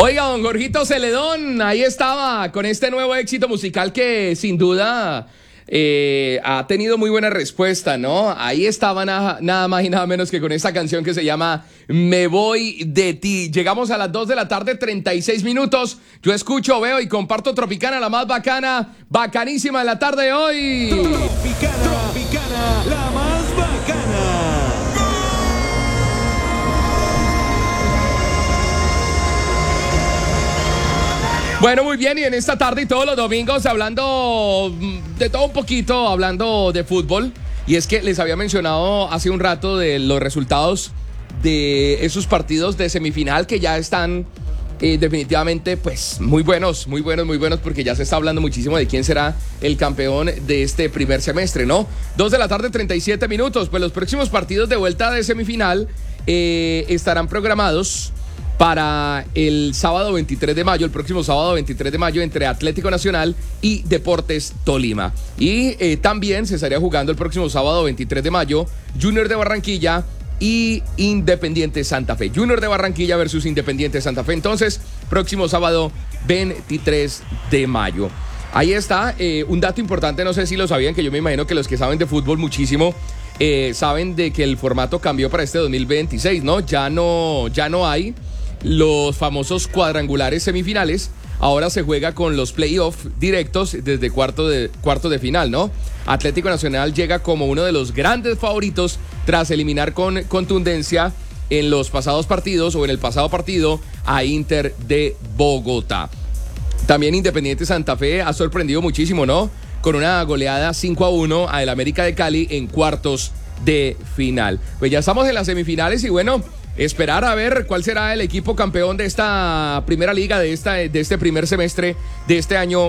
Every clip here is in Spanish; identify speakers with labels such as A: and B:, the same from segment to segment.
A: Oiga, don Jorgito Celedón, ahí estaba con este nuevo éxito musical que sin duda ha tenido muy buena respuesta, ¿no? Ahí estaba nada más y nada menos que con esta canción que se llama Me Voy de Ti. Llegamos a las 2 de la tarde, 36 minutos. Yo escucho, veo y comparto Tropicana, la más bacana, bacanísima de la tarde de hoy.
B: Tropicana, la más bacana.
A: Bueno, muy bien, y en esta tarde y todos los domingos hablando de todo un poquito, hablando de fútbol. Y es que les había mencionado hace un rato de los resultados de esos partidos de semifinal que ya están definitivamente pues muy buenos, porque ya se está hablando muchísimo de quién será el campeón de este primer semestre, ¿no? 2 de la tarde, 37 minutos. Pues los próximos partidos de vuelta de semifinal estarán programados para el sábado 23 de mayo, el próximo sábado 23 de mayo, entre Atlético Nacional y Deportes Tolima. Y también se estaría jugando el próximo sábado 23 de mayo, Junior de Barranquilla y Independiente Santa Fe. Junior de Barranquilla versus Independiente Santa Fe. Entonces, próximo sábado 23 de mayo. Ahí está, un dato importante, no sé si lo sabían, que yo me imagino que los que saben de fútbol muchísimo saben de que el formato cambió para este 2026, ¿no? Ya no hay los famosos cuadrangulares semifinales. Ahora se juega con los playoffs directos desde cuarto de final, ¿no? Atlético Nacional llega como uno de los grandes favoritos tras eliminar con contundencia en los pasados partidos o en el pasado partido a Inter de Bogotá. También Independiente Santa Fe ha sorprendido muchísimo, ¿no? Con una goleada 5-1 a el América de Cali en cuartos de final. Pues ya estamos en las semifinales y bueno, esperar a ver cuál será el equipo campeón de esta primera liga, de este primer semestre de este año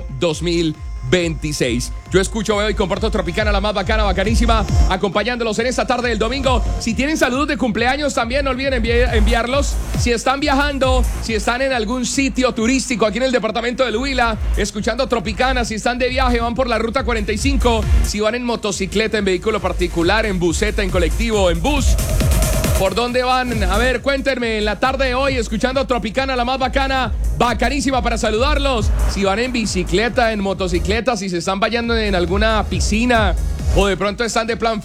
A: 2026. Yo escucho, veo y comparto Tropicana, la más bacana, bacanísima, acompañándolos en esta tarde del domingo. Si tienen saludos de cumpleaños también no olviden enviarlos. Si están viajando, si están en algún sitio turístico aquí en el departamento del Huila, escuchando Tropicana, si están de viaje, van por la ruta 45, si van en motocicleta, en vehículo particular, en buseta, en colectivo, en bus, ¿por dónde van? A ver, cuéntenme en la tarde de hoy, escuchando Tropicana, la más bacana, bacanísima para saludarlos. Si van en bicicleta, en motocicleta, si se están bañando en alguna piscina o de pronto están de plan